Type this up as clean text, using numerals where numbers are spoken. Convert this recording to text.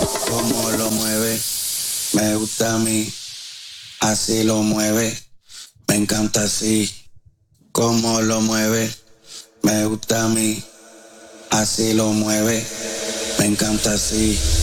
Cómo lo mueve, me gusta a mí, así lo mueve, me encanta así. Cómo lo mueve, me gusta a mí, así lo mueve, me encanta así.